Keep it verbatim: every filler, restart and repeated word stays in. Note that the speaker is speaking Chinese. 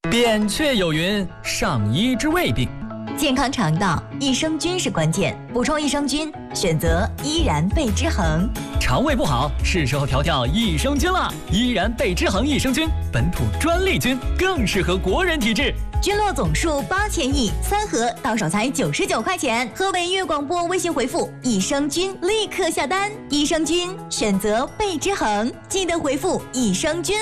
扁鹊有云：上医治未病。 健康肠道，益生菌是关键。补充益生菌，选择依然贝之恒。 肠胃不好，是时候调调益生菌了。依然贝之恒益生菌，本土专利菌，更适合国人体质。 菌落总数八千亿，三盒到手才九十九块钱。河北粤广播微信回复益生菌，立刻下单。益生菌选择贝之恒，记得回复益生菌。